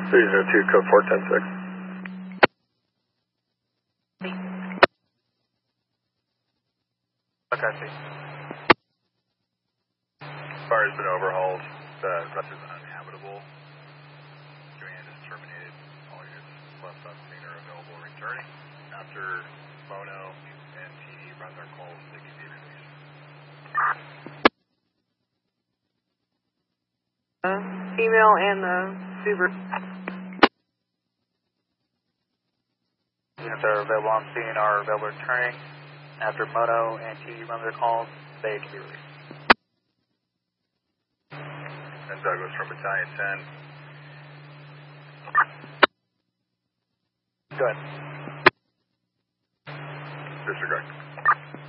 302, code 4106. Okay, see. Car has been overhauled. The rest is uninhabitable. Joanne is terminated. All units left on scene are available returning. After Mono and TD run their calls, they can be released. Female and the Subaru. Units that are available on scene are available returning. After Mono and TD run their calls, they can be released. And Douglas from Battalion 10. Go ahead. Disregard.